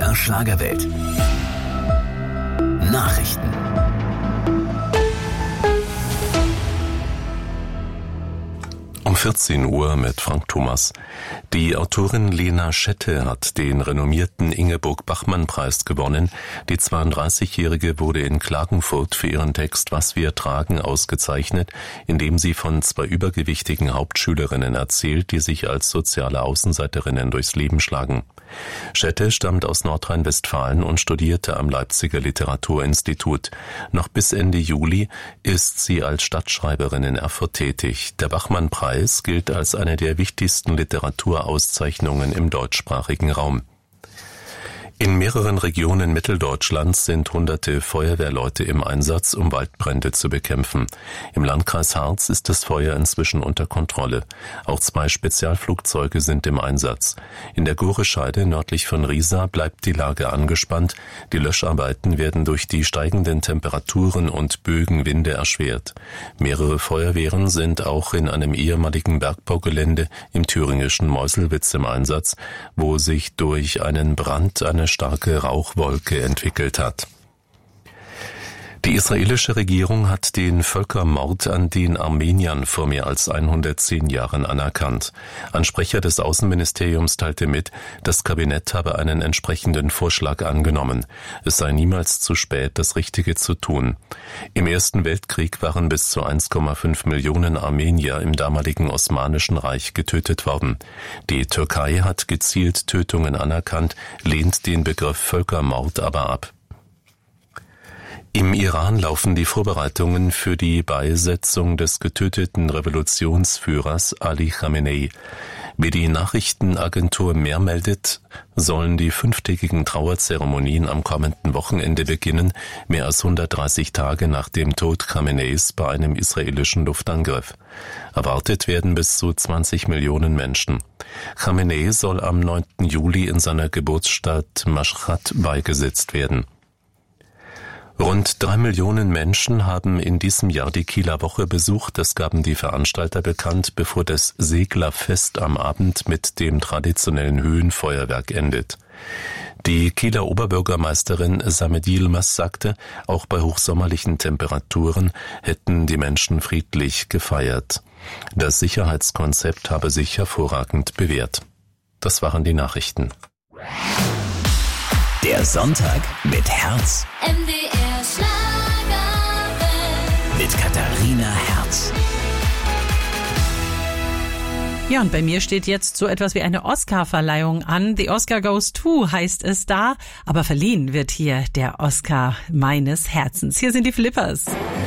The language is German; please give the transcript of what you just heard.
MDR Schlagerwelt. Nachrichten. Um 14 Uhr mit Frank Thomas. Die Autorin Lena Schette hat den renommierten Ingeborg-Bachmann-Preis gewonnen. Die 32-Jährige wurde in Klagenfurt für ihren Text »Was wir tragen« ausgezeichnet, indem sie von zwei übergewichtigen Hauptschülerinnen erzählt, die sich als soziale Außenseiterinnen durchs Leben schlagen. Schette stammt aus Nordrhein-Westfalen und studierte am Leipziger Literaturinstitut. Noch bis Ende Juli ist sie als Stadtschreiberin in Erfurt tätig. Der Bachmann-Preis gilt als eine der wichtigsten Literaturauszeichnungen im deutschsprachigen Raum. In mehreren Regionen Mitteldeutschlands sind hunderte Feuerwehrleute im Einsatz, um Waldbrände zu bekämpfen. Im Landkreis Harz ist das Feuer inzwischen unter Kontrolle. Auch 2 Spezialflugzeuge sind im Einsatz. In der Gorescheide nördlich von Riesa bleibt die Lage angespannt. Die Löscharbeiten werden durch die steigenden Temperaturen und Bögenwinde erschwert. Mehrere Feuerwehren sind auch in einem ehemaligen Bergbaugelände im thüringischen Meuselwitz im Einsatz, wo sich durch einen Brand eine starke Rauchwolke entwickelt hat. Die israelische Regierung hat den Völkermord an den Armeniern vor mehr als 110 Jahren anerkannt. Ein Sprecher des Außenministeriums teilte mit, das Kabinett habe einen entsprechenden Vorschlag angenommen. Es sei niemals zu spät, das Richtige zu tun. Im Ersten Weltkrieg waren bis zu 1,5 Millionen Armenier im damaligen Osmanischen Reich getötet worden. Die Türkei hat gezielt Tötungen anerkannt, lehnt den Begriff Völkermord aber ab. Im Iran laufen die Vorbereitungen für die Beisetzung des getöteten Revolutionsführers Ali Khamenei. Wie die Nachrichtenagentur Mehr meldet, sollen die 5-tägigen Trauerzeremonien am kommenden Wochenende beginnen, mehr als 130 Tage nach dem Tod Khameneis bei einem israelischen Luftangriff. Erwartet werden bis zu 20 Millionen Menschen. Khamenei soll am 9. Juli in seiner Geburtsstadt Mashhad beigesetzt werden. Rund 3 Millionen Menschen haben in diesem Jahr die Kieler Woche besucht. Das gaben die Veranstalter bekannt, bevor das Seglerfest am Abend mit dem traditionellen Höhenfeuerwerk endet. Die Kieler Oberbürgermeisterin Sameh Yilmaz sagte, auch bei hochsommerlichen Temperaturen hätten die Menschen friedlich gefeiert. Das Sicherheitskonzept habe sich hervorragend bewährt. Das waren die Nachrichten. Der Sonntag mit Herz. MDR Schlagerwelt. Mit Katharina Herz. Ja, und bei mir steht jetzt so etwas wie eine Oscar-Verleihung an. The Oscar Goes To heißt es da. Aber verliehen wird hier der Oscar meines Herzens. Hier sind die Flippers.